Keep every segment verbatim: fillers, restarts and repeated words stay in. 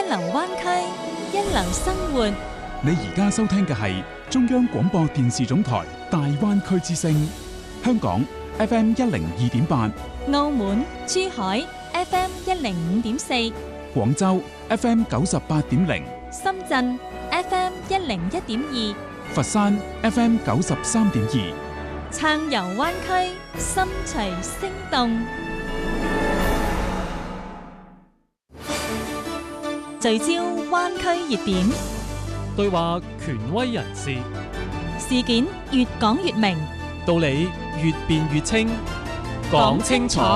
流灣區，一流生活。 你而家收聽嘅係中央廣播電視總台大灣區之聲，香港 F M 一零二點八， 澳門、珠海 F M 一零五點四， 廣州 F M 九十八點零， 深圳 F M 一零一點二， 佛山 F M 九十三點二， 暢遊灣區，心隨聲動。聚焦灣區熱點， 對話權威人士， 事件越講越明， 道理越辯越清，講清楚。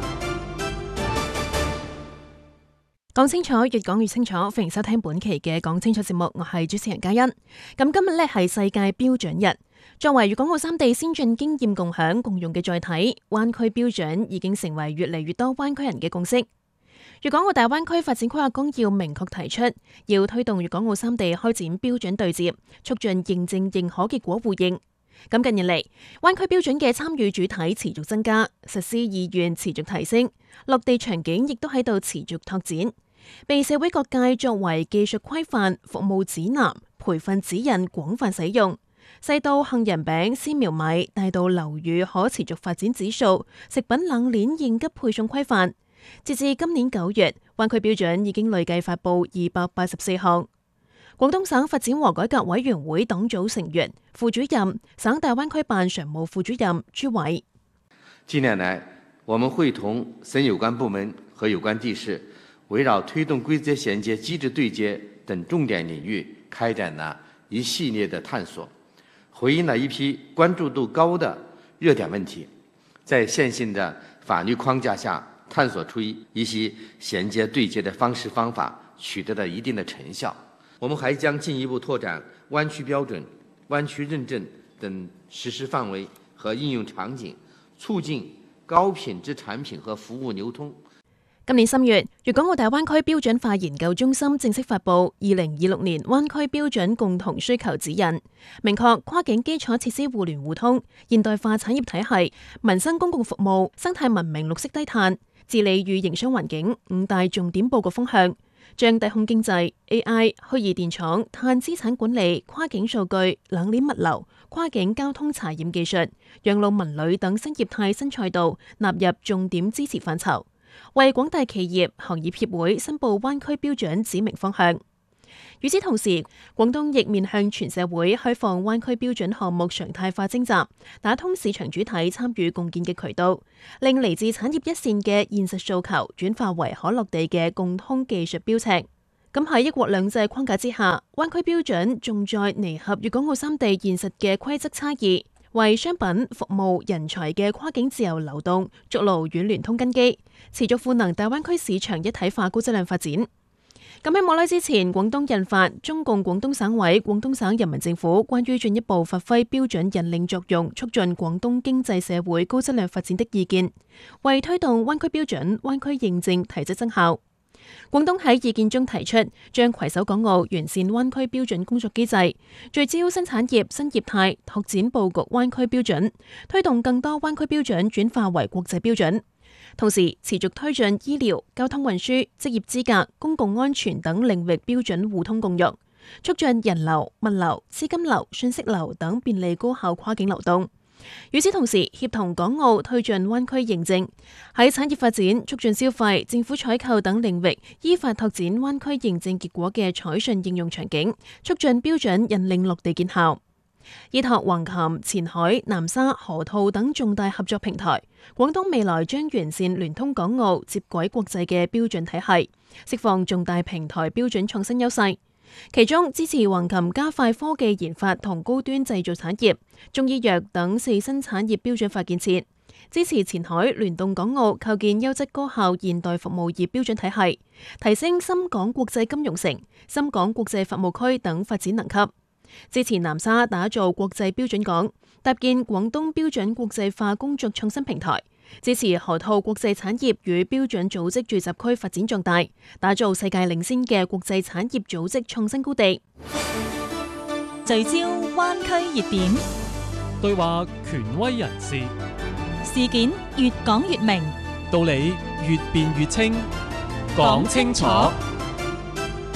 講清楚，越講越清楚。歡迎收聽本期嘅講清楚節目，我係主持人嘉欣。咁今日呢係世界標準日，作為粵港澳三地先進經驗共享共用嘅載體，灣區標準已經成為越嚟越多灣區人嘅共識。粵港澳大灣區發展規劃綱要明確提出，要推動粵港澳三地開展標準對接，促進認證認可結果互認。咁近年嚟，灣區標準嘅參與主體持續增加，實施意願持續提升，落地場景亦都喺度持續拓展，被社會各界作為技術規範、服務指南、培訓指引廣泛使用。細到杏仁餅、絲苗米，大到樓宇可持續發展指數、食品冷鏈應急配送規範。截至今年九月，灣區標準已經累計發布二百八十四項。廣東省發展和改革委員會黨組成員、副主任、省大灣區辦常務副主任朱偉。 近年來，我們會同省有關部門和有關地市，圍繞推動規則銜接、機制對接等重點領域，開展了一系列的探索，回應了一批關注度高的熱點問題，在現行的法律框架下，探索出一些銜接對接的方式方法，取得了一定的成效。我們還將進一步拓展灣區標準、灣區認證等實施範圍和應用場景，促進高品質產品和服務流通。 今年三月，粵港澳大灣區標準化研究中心正式發布二零二六年灣區標準共同需求指引，明確跨境基礎設施互聯互通、現代化產業體系、民生公共服務、生態文明、綠色低碳、治理與營商環境五大重點佈局方向，將低空經濟、A I、虛擬電廠、碳資產管理、跨境數據、冷鏈物流、跨境交通查驗技術、養老文旅等新業態新賽道納入重點支持範疇，為廣大企業、行業協會申報灣區標準指明方向。與此同時，廣東亦面向全社會開放灣區標準項目常態化徵集，打通市場主體參與共建嘅渠道，令嚟自產業一線嘅現實訴求轉化為可落地嘅共通技術標尺。咁喺一國兩制框架之下，灣區標準重在彌合粵港澳三地現實嘅規則差異，為商品、服務、人才嘅跨境自由流動築牢軟聯通根基，持續賦能大灣區市場一體化高質量發展。咁喺冇耐之前，廣東印發《中共廣東省委、廣東省人民政府關於進一步發揮標準引領作用，促進廣東經濟社會高質量發展的意見》，為推動灣區標準、灣區認證提質增效。廣東喺意見中提出，將攜手港澳完善灣區標準工作機制，聚焦新產業、新業態，拓展佈局灣區標準，推動更多灣區標準轉化為國際標準。同時持續推進醫療、交通運輸、職業資格、公共安全等領域標準互通共用，促進人流、物流、資金流、信息流等便利高效跨境流動。與此同時，協同港澳推進灣區認證，喺產業發展、促進消費、政府採購等領域，依法拓展灣區認證結果嘅採信應用場景，促進標準引領落地見效。依託橫琴、前海、南沙、河套等重大合作平台，廣東未來將完善聯通港澳、接軌國際嘅標準體系，釋放重大平台標準創新優勢。其中支持橫琴加快科技研發同高端製造產業、中醫藥等四新產業標準化建設；支持前海聯動港澳構建優質高效現代服務業標準體系，提升深港國際金融城、深港國際服務區等發展能級。支持南沙打造國際標準港，搭建廣東標準國際化工作創新平台；支持河套國際產業與標準組織聚集區發展壯大，打造世界領先嘅國際產業組織創新高地。 聚焦灣區熱點， 對話權威人士， 事件越講越明， 道理越辯越清，講清楚。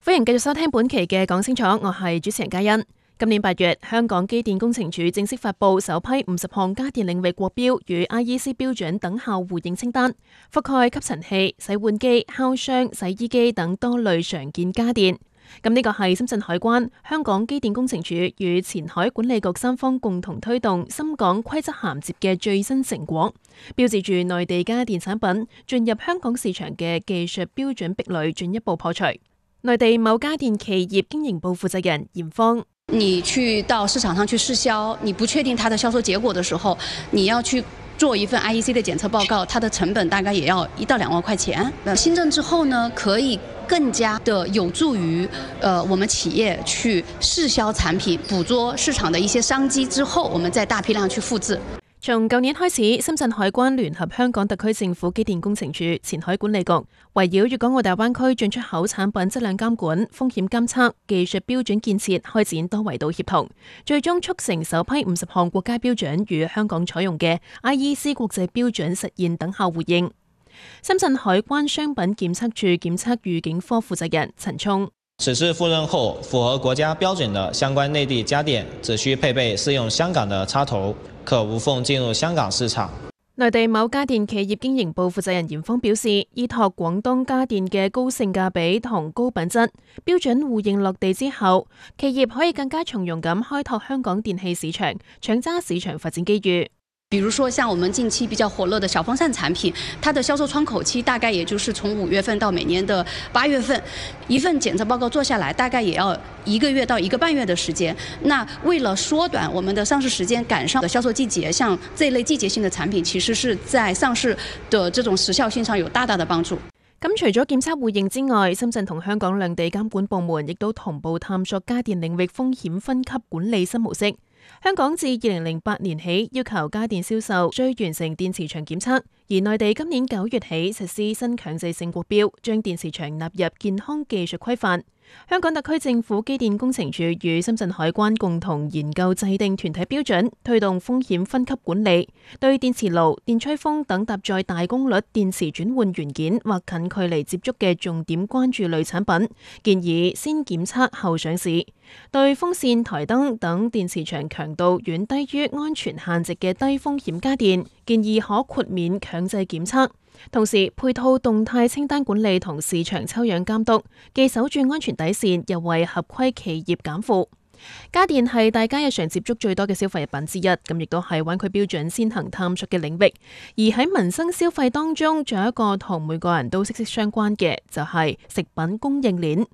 歡迎繼續收聽本期嘅講清楚，我係主持人嘉欣。今年八月，香港機電工程署正式發布首批五十項家電領域國標與 I E C 標準等效互認清單，覆蓋吸塵器、洗碗機、烤箱、洗衣機等多類常見家電。咁呢個係深圳海關、香港機電工程署與前海管理局三方共同推動深港規則銜接嘅最新成果，標誌住內地家電產品進入香港市場嘅技術標準壁壘進一步破除。內地某家電企業經營部負責人嚴芳： 你去到市場上去試銷，你不確定它的銷售結果的時候，你要去做一份 I E C 的檢測報告，它的成本大概也要一到兩萬塊錢。那新政之後呢，可以更加的有助於，呃，我們企業去試銷產品，捕捉市場的一些商機之後，我們再大批量去複製。 從舊年開始，深圳海關聯合香港特區政府機電工程署、前海管理局，圍繞粵港澳大灣區進出口產品質量監管、風險監測、技術標準建設，開展多維度協同，最終促成首批五十項國家標準與香港採用嘅 I E C 國際標準實現等效互認。深圳海關商品檢測處檢測預警科負責人陳聰： 此次赴任後，符合國家標準的相關內地家電，只需配備適用香港的插頭，可無縫進入香港市場。 內地某家電企業經營部負責人嚴峰表示，依託廣東家電嘅高性價比同高品質，標準互認落地之後，企業可以更加從容咁開拓香港電器市場，搶揸市場發展機遇。 比如說，像我們近期比較火熱的小風扇產品，它的銷售窗口期大概也就是從五月份到每年的八月份，一份檢測報告做下來，大概也要一個月到一個半月的時間。那為了縮短我們的上市時間，趕上的銷售季節，像這一類季節性的產品，其實是在上市的這種時效性上有大大的幫助。 咁除咗檢測互認之外，深圳同香港兩地監管部門亦都同步探索家電領域風險分級管理新模式。香港自二零零八年起要求家電銷售需完成電磁場檢測，而內地今年九月起實施新強制性國標，將電磁場納入健康技術規範。香港特區政府機電工程署與深圳海關共同研究制定團體標準，推動風險分級管理，對電磁爐、電吹風等搭載大功率電磁轉換元件或近距離接觸嘅重點關注類產品，建議先檢測後上市。對風扇、台燈等電磁場強度遠低於安全限值嘅低風險家電，建議可豁免強制檢測。同時配套動態清單管理同市場抽樣監督，既守住安全底線，又為合規企業減負。家電係大家日常接觸最多嘅消費品之一，咁亦都係灣區標準先行探索嘅領域。而喺民生消費當中，仲有一個同每個人都息息相關嘅，就係食品供應鏈。